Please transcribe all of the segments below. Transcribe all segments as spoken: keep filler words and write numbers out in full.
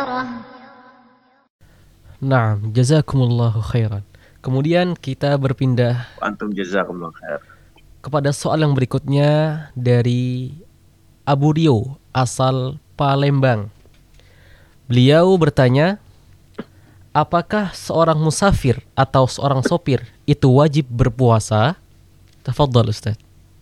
Nah, jazakumullahu khairan. Kemudian kita berpindah Antum jazakumullah khair. kepada soal yang berikutnya dari Abu Rio, asal Palembang. Beliau bertanya, apakah seorang musafir atau seorang sopir itu wajib berpuasa? Tafadhal Ustaz.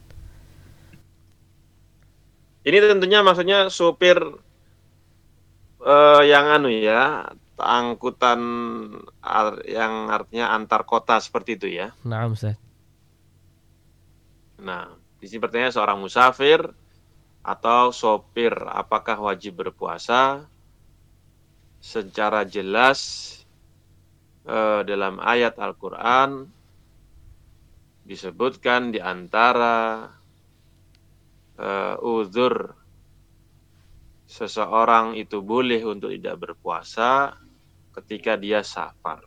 Ini tentunya maksudnya supir uh, yang anu ya, angkutan ar- yang artinya antar kota seperti itu ya. Naam Ustaz. Nah, di sini pertanyaan seorang musafir atau sopir apakah wajib berpuasa? Secara jelas uh, dalam ayat Al-Qur'an disebutkan di antara uh, uzur seseorang itu boleh untuk tidak berpuasa ketika dia safar.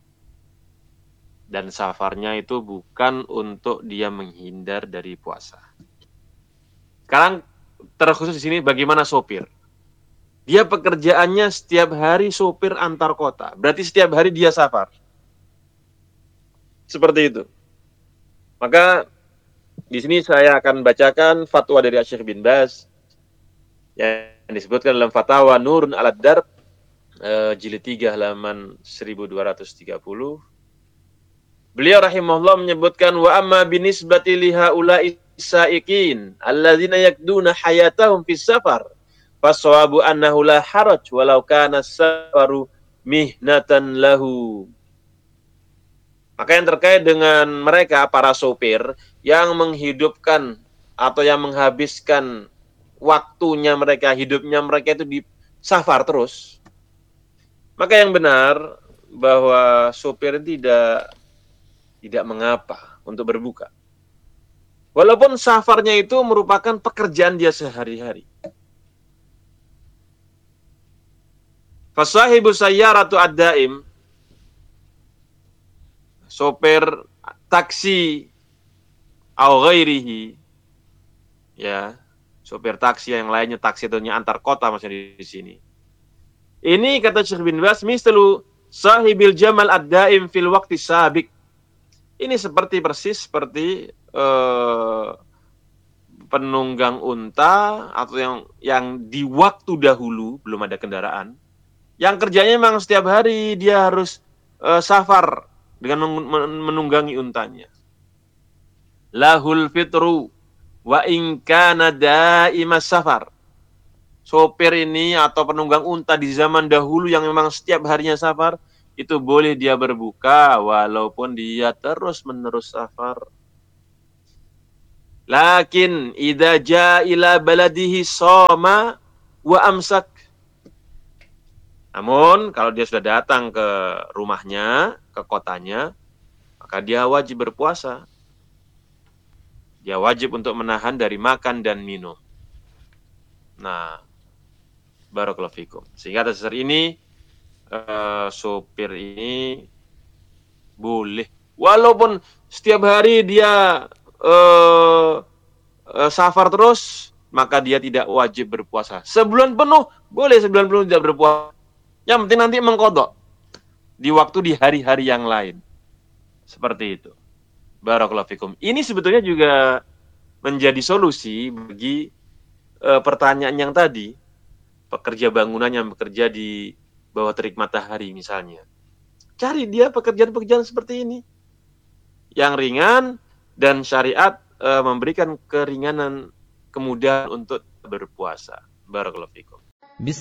Dan safarnya itu bukan untuk dia menghindar dari puasa. Sekarang terkhusus di sini bagaimana sopir? Dia pekerjaannya setiap hari sopir antar kota. Berarti setiap hari dia safar. Seperti itu. Maka di sini saya akan bacakan fatwa dari Syekh bin Baz yang disebutkan dalam Fatawa Nurun Alad Darb uh, jilid tiga halaman seribu dua ratus tiga puluh. Beliau rahimahullah menyebutkan wa amma binisbati li haula'i saiqin alladzina yakduna hayatahum fis safar fasawabu annahu la haraj walau kana safaru mihnatan lahu. Maka yang terkait dengan mereka para sopir yang menghidupkan atau yang menghabiskan waktunya mereka, hidupnya mereka itu di safar terus, maka yang benar bahwa sopir tidak tidak mengapa untuk berbuka. Walaupun safarnya itu merupakan pekerjaan dia sehari-hari. Fasahibu sayyaratu ad-daim, sopir taksi au ghairihi, ya, sopir taksi yang lainnya, taksi itu antar kota maksudnya di sini. Ini kata Syekh bin Baz, misalu sahibil jamal ad-daim fil waqti sabiq. Ini seperti persis seperti uh, penunggang unta atau yang yang di waktu dahulu belum ada kendaraan, yang kerjanya memang setiap hari dia harus uh, safar dengan menunggangi untanya. Lahul fitru wa in kana daimas safar. Sopir ini atau penunggang unta di zaman dahulu yang memang setiap harinya safar, itu boleh dia berbuka walaupun dia terus-menerus safar. Lakin idza jaa ila baladihi shoma wa amsak. Namun kalau dia sudah datang ke rumahnya, ke kotanya, maka dia wajib berpuasa. Dia wajib untuk menahan dari makan dan minum. Nah, barakallahu fikum. Sehingga atas dasar ini uh, sopir ini boleh, walaupun setiap hari dia uh, uh, safar terus, maka dia tidak wajib berpuasa. Sebulan penuh boleh, sebulan penuh tidak berpuasa. Yang penting nanti mengqadha di waktu di hari-hari yang lain. Seperti itu. Barakallahu fikum. Ini sebetulnya juga menjadi solusi bagi uh, pertanyaan yang tadi. Pekerja bangunan yang bekerja di bawah terik matahari misalnya. Cari dia pekerjaan-pekerjaan seperti ini. Yang ringan dan syariat uh, memberikan keringanan, kemudahan untuk berpuasa. Barakallahu fikum.